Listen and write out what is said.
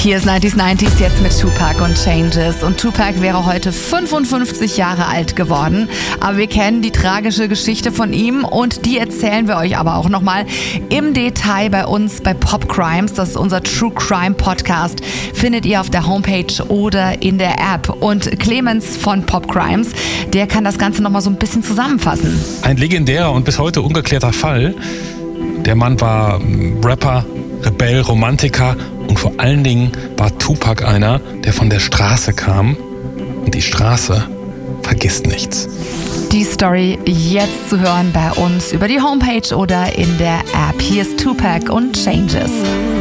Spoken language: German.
Hier ist 90s jetzt mit Tupac und Changes. Und Tupac wäre heute 55 Jahre alt geworden. Aber wir kennen die tragische Geschichte von ihm und die erzählen wir euch aber auch nochmal im Detail bei uns bei Pop Crimes. Das ist unser True Crime Podcast. Findet ihr auf der Homepage oder in der App. Und Clemens von Pop Crimes, der kann das Ganze nochmal so ein bisschen zusammenfassen. Ein legendärer und bis heute ungeklärter Fall. Der Mann war Rapper, Rebell, Romantiker und vor allen Dingen war Tupac einer, der von der Straße kam. Und die Straße vergisst nichts. Die Story jetzt zu hören bei uns über die Homepage oder in der App. Hier ist Tupac und Changes.